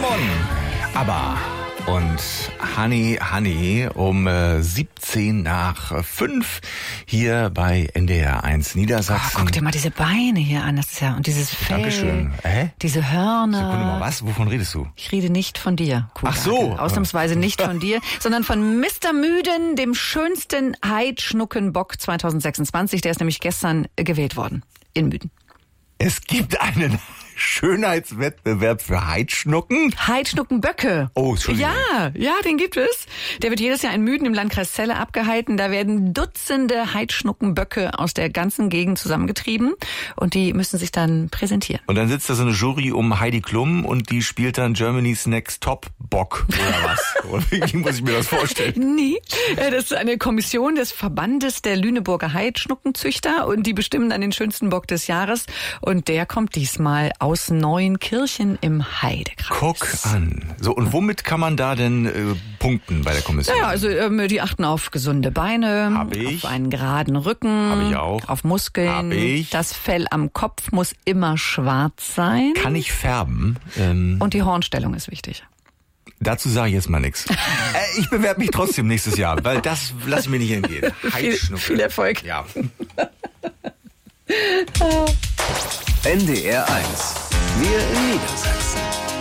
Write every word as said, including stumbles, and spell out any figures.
Morgen. Aber und Honey, Honey um äh, siebzehn nach fünf hier bei N D R eins Niedersachsen. Oh, guck dir mal diese Beine hier an, das ist ja, und dieses Fell. Dankeschön. Hä? Diese Hörner. Sekunde mal, was? Wovon redest du? Ich rede nicht von dir, Kuhgake. Ach so. Ausnahmsweise nicht von dir, sondern von Mister Müden, dem schönsten Heidschnuckenbock zwanzig sechsundzwanzig. Der ist nämlich gestern gewählt worden in Müden. Es gibt einen Schönheitswettbewerb für Heidschnucken? Heidschnuckenböcke. Oh, Entschuldigung. Ja, ja, den gibt es. Der wird jedes Jahr in Müden im Landkreis Celle abgehalten. Da werden Dutzende Heidschnuckenböcke aus der ganzen Gegend zusammengetrieben und die müssen sich dann präsentieren. Und dann sitzt da so eine Jury um Heidi Klum und die spielt dann Germany's Next Top Bock oder was? Oder wie muss ich mir das vorstellen? Nee, das ist eine Kommission des Verbandes der Lüneburger Heidschnuckenzüchter und die bestimmen dann den schönsten Bock des Jahres und der kommt diesmal aus Neunkirchen im Heidekreis. Guck an. So, und womit kann man da denn äh, punkten bei der Kommission? Ja, also ähm, die achten auf gesunde Beine, Hab ich. auf einen geraden Rücken, Hab ich auch. auf Muskeln. Hab ich. Das Fell am Kopf muss immer schwarz sein. Kann ich färben? Ähm, Und die Hornstellung ist wichtig. dazu sage ich jetzt mal nichts. äh, ich bewerbe mich trotzdem nächstes Jahr, weil das lassen wir nicht entgehen. Heidschnucke. Viel, viel Erfolg. Ja. N D R eins. Wir in Niedersachsen.